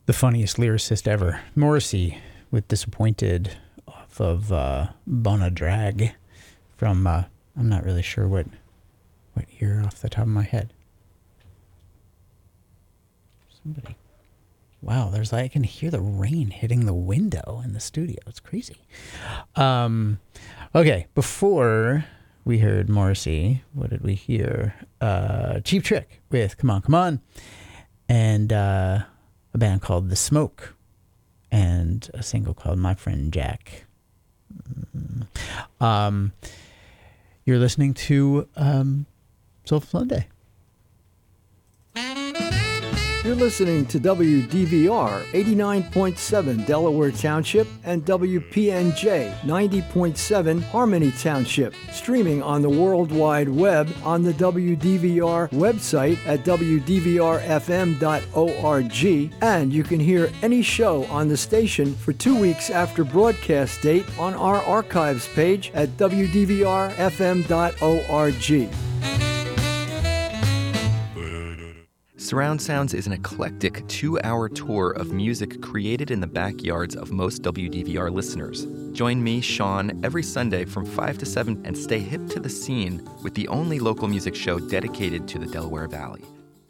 The funniest lyricist ever. Morrissey with Disappointed off of Bona Drag from, I'm not really sure what year off the top of my head. Somebody. Wow, I can hear the rain hitting the window in the studio. It's crazy. Okay, before we heard Morrissey, what did we hear? Cheap Trick with Come On, Come On. And a band called The Smoke. And a single called My Friend Jack. You're listening to Soulful Sunday. You're listening to WDVR 89.7 Delaware Township and WPNJ 90.7 Harmony Township. Streaming on the World Wide Web on the WDVR website at wdvrfm.org. And you can hear any show on the station for 2 weeks after broadcast date on our archives page at wdvrfm.org. Surround Sounds is an eclectic 2-hour tour of music created in the backyards of most WDVR listeners. Join me, Sean, every Sunday from 5 to 7 and stay hip to the scene with the only local music show dedicated to the Delaware Valley.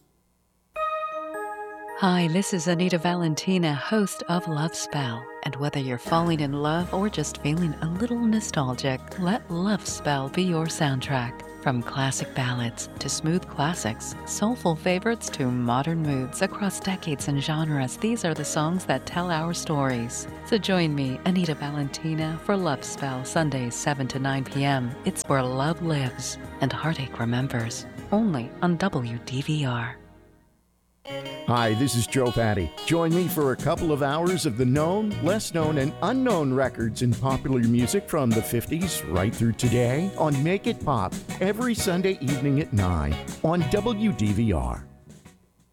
Hi, this is Anita Valentina, host of Love Spell. And whether you're falling in love or just feeling a little nostalgic, let Love Spell be your soundtrack. From classic ballads to smooth classics, soulful favorites to modern moods across decades and genres, these are the songs that tell our stories. So join me, Anita Valentina, for Love Spell, Sundays 7 to 9 p.m. It's where love lives and heartache remembers. Only on WDVR. Hi, this is Joe Patty. Join me for a couple of hours of the known, less known, and unknown records in popular music from the 50s right through today on Make It Pop every Sunday evening at 9 on WDVR.